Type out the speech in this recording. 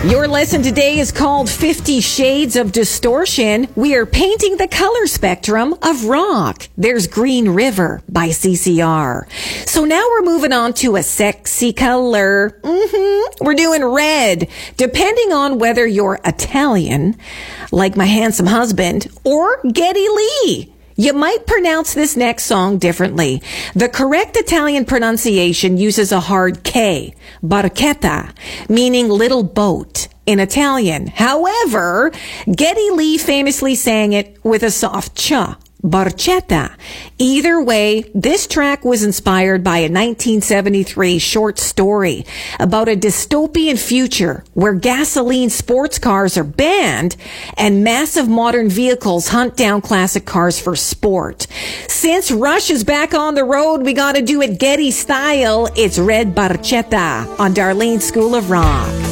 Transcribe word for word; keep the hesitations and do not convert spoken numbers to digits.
Your lesson today is called Fifty Shades of Distortion. We are painting the color spectrum of rock. There's Green River by C C R. So now we're moving on to a sexy color. Mm-hmm. We're doing red. Depending on whether you're Italian, like my handsome husband, or Geddy Lee, you might pronounce this next song differently. The correct Italian pronunciation uses a hard K, barchetta, meaning little boat in Italian. However, Geddy Lee famously sang it with a soft ch, barchetta. Either way, this track was inspired by a nineteen seventy-three short story about a dystopian future where gasoline sports cars are banned and massive modern vehicles hunt down classic cars for sport. Since Rush is back on the road, we gotta do it Geddy style. It's Red Barchetta on Darlene School of Rock.